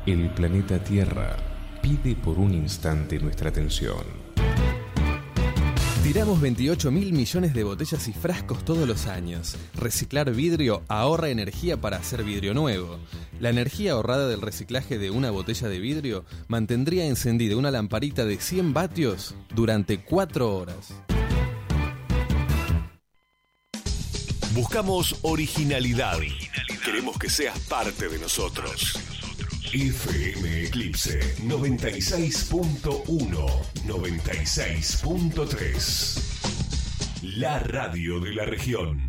El planeta Tierra pide por un instante nuestra atención. Tiramos 28.000 millones de botellas y frascos todos los años. Reciclar vidrio ahorra energía para hacer vidrio nuevo. La energía ahorrada del reciclaje de una botella de vidrio mantendría encendida una lamparita de 100 vatios durante 4 horas. Buscamos originalidad. Queremos que seas parte de nosotros. FM Eclipse 96.1, 96.3. La radio de la región.